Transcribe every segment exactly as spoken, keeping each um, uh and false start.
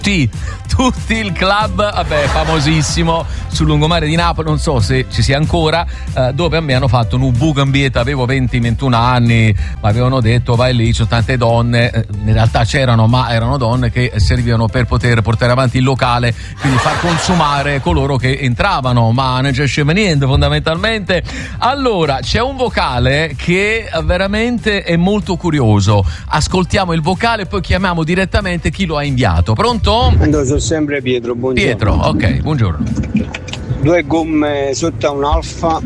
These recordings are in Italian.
Sì, tutti il club, vabbè, famosissimo sul lungomare di Napoli, non so se ci sia ancora, eh, dove a me hanno fatto un bucambietta, avevo venti ventuno anni, ma avevano detto vai lì, ci sono tante donne, eh, in realtà c'erano, ma erano donne che servivano per poter portare avanti il locale, quindi far consumare coloro che entravano, ma non c'è scema niente fondamentalmente. Allora, c'è un vocale che veramente è molto curioso, ascoltiamo il vocale e poi chiamiamo direttamente chi lo ha inviato. Pronto? Io sono sempre Pietro, buongiorno. Pietro, ok, buongiorno. Due gomme sotto a un Alfa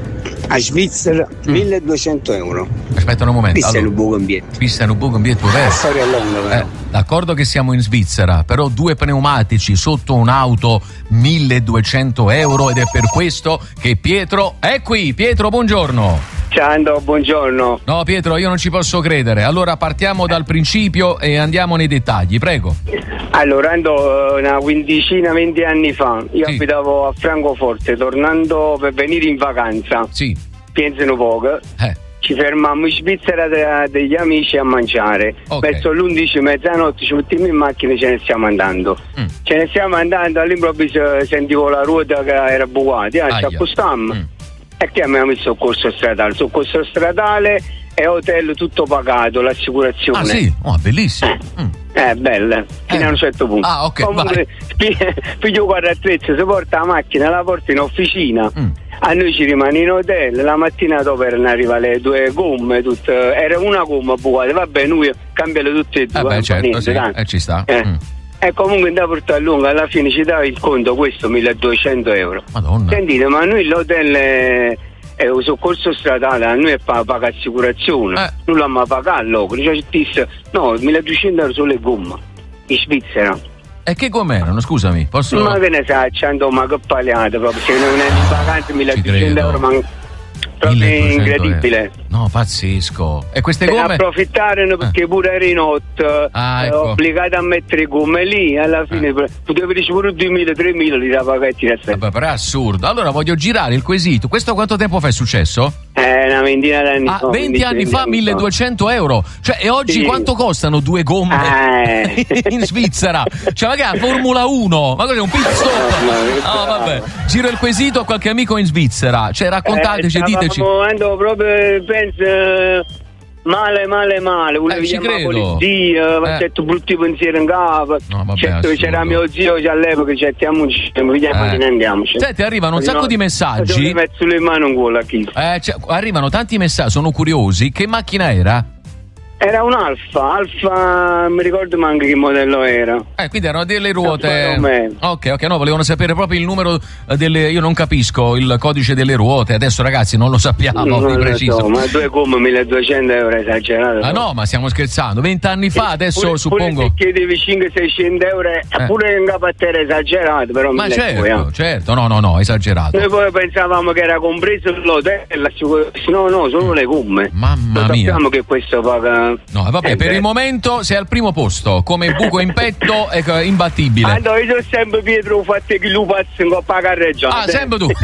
a Svizzera, mm. milleduecento euro. Aspetta un momento. Pista allora, in un buco ambiente. Pista in un buco ambiente, vero? La storia è lunga, però. Eh, d'accordo che siamo in Svizzera, però due pneumatici sotto un'auto milleduecento euro, ed è per questo che Pietro è qui. Pietro, buongiorno. Ciao, Ando, buongiorno. No, Pietro, io non ci posso credere. Allora partiamo dal principio e andiamo nei dettagli, prego. Allora, Ando, una quindicina, venti anni fa, io sì. abitavo a Francoforte, tornando per venire in vacanza. Sì. Pensano poco. Eh. Ci fermammo in Svizzera de- degli amici a mangiare. Okay. Verso l'undici, mezzanotte ci mettiamo in macchina e ce ne stiamo andando. Mm. Ce ne stiamo andando, all'improvviso sentivo la ruota che era bucata. Ah, ci accostammo. Mm. E chiamiamo il soccorso stradale. Soccorso stradale e hotel tutto pagato, l'assicurazione. Ah sì? Oh, bellissimo. Eh, mm. eh bella, fino eh. a un certo punto. Ah, ok. Comunque, figlio guarda attrezzo, si porta la macchina, la porta in officina. Mm. A noi ci rimane in hotel, la mattina dopo erano arrivate le due gomme, tutte, era una gomma bucata, vabbè, noi cambiamo tutte e due. Eh beh, certo, niente, sì, eh, ci sta. Eh. Mm. E comunque andava a portare a lungo, alla fine ci dava il conto, questo milleduecento euro. Madonna. Sentite, ma noi l'hotel è, è un soccorso stradale, a noi è paga assicurazione, eh. non l'abbiamo pagato all'opera, cioè ci disse, no, milleduecento euro solo le gomme, in Svizzera. E che gomme erano, scusami? Posso... Ma che ne sai, c'hanno ma che pagliate proprio, se non è in vacanza milleduecento euro, ma proprio incredibile. Euro. No, pazzesco. E queste per gomme? approfittarono perché eh. pure era in otto, ah, ecco. eh, obbligato a mettere gomme lì, alla fine eh. poteva dire pure duemila tremila li da pagati. Vabbè, però è assurdo. Allora voglio girare il quesito. Questo quanto tempo fa è successo? Eh, una ventina d'anni ah, fa. venti anni fa, milleduecento euro. Cioè, e oggi sì. quanto costano due gomme eh. in Svizzera? Cioè, magari Formula uno, ma cos'è un pit stop? No, oh, vabbè. Giro il quesito a qualche amico in Svizzera. Cioè, raccontateci, eh, diteci. Ando proprio, penso, male, male, male. Volevo eh, chiamare la polizia, mi ha detto brutti pensieri in capo. No, vabbè, certo, c'era mio zio che all'epoca ci attiamoci, vediamo eh. ne andiamoci. Senti, arrivano un sacco no, di messaggi. Mi metto sulle mani un gol a chi. Eh, cioè, arrivano tanti messaggi, sono curiosi. Che macchina era? Era un Alfa, Alfa, mi ricordo manco che modello era. Eh, quindi erano delle ruote. Ok, ok, no, volevano sapere proprio il numero delle. Io non capisco il codice delle ruote. Adesso, ragazzi, non lo sappiamo non di preciso. So, ma due gomme milleduecento euro è esagerato. Ah, no, ma stiamo scherzando. Vent'anni fa, adesso pure, suppongo. Pure se chiedevi cinquecento seicento euro, eh. pure in capo a terra esagerato, però. Ma certo, poi, certo, no, no, no, esagerato. Noi poi pensavamo che era compreso l'hotel, no, no, solo le gomme. Mamma lo mia. Sappiamo che questo paga. No, vabbè, eh, per il momento sei al primo posto, come buco in petto è imbattibile. Allora, io sono sempre Pietro, fate che lui passa in coppa carreggiata. Ah, sempre tu.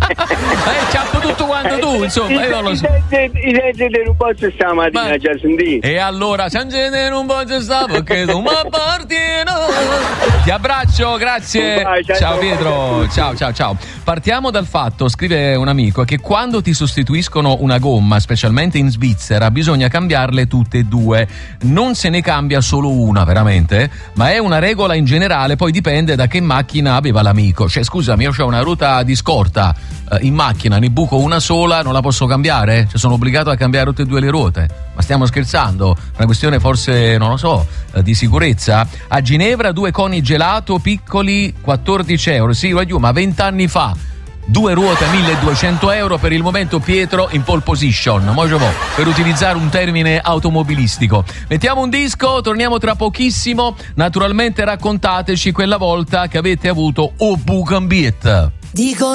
eh, ciappo tutto quanto tu, insomma, io non lo so. I sensi di un po' stamattina Ma... già sentito. E allora, sensi di un po' sta perché tu mi appartieni. Ti abbraccio, grazie. Vai, ciao, ciao Pietro, ciao, ciao, ciao. Partiamo dal fatto, scrive un amico, che quando ti sostituiscono una gomma, specialmente in Svizzera, bisogna cambiarle tutte e due. Non se ne cambia solo una, veramente, ma è una regola in generale, poi dipende da che macchina aveva l'amico. Cioè, scusami, io ho una ruota di scorta eh, in macchina, ne buco una sola, non la posso cambiare? Cioè, sono obbligato a cambiare tutte e due le ruote? Ma stiamo scherzando? Una questione forse, non lo so, eh, di sicurezza? A Ginevra due coni gelato piccoli quattordici euro, sì, ma vent'anni fa due ruote milleduecento euro. Per il momento Pietro in pole position, per utilizzare un termine automobilistico. Mettiamo un disco, torniamo tra pochissimo. Naturalmente raccontateci quella volta che avete avuto o bucambietta. Dico